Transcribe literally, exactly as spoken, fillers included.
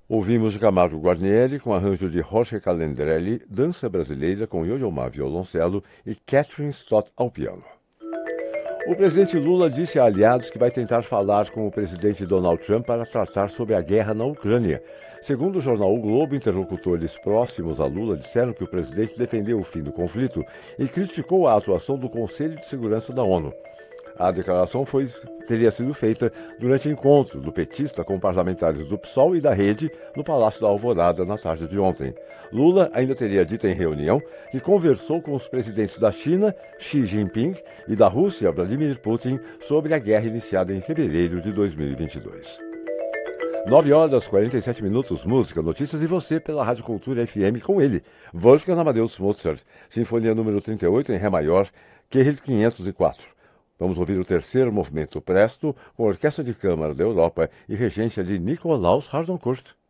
Ouvimos de Camargo Guarnieri com arranjo de Jorge Calendrelli, Dança Brasileira com Yo-Yo Ma violoncelo e Catherine Stott ao piano. O presidente Lula disse a aliados que vai tentar falar com o presidente Donald Trump para tratar sobre a guerra na Ucrânia. Segundo o jornal O Globo, interlocutores próximos a Lula disseram que o presidente defendeu o fim do conflito e criticou a atuação do Conselho de Segurança da ONU. A declaração foi, teria sido feita durante encontro do petista com parlamentares do P SOL e da Rede no Palácio da Alvorada na tarde de ontem. Lula ainda teria dito em reunião que conversou com os presidentes da China, Xi Jinping, e da Rússia, Vladimir Putin, sobre a guerra iniciada em fevereiro de dois mil e vinte e dois. nove horas, quarenta e sete minutos, música, notícias e você pela Rádio Cultura F M com ele, Wolfgang Amadeus Mozart, Sinfonia número trinta e oito em Ré maior, Q quinhentos e quatro. Vamos ouvir o terceiro movimento Presto, com a Orquestra de Câmara da Europa e regência de Nikolaus Harnoncourt.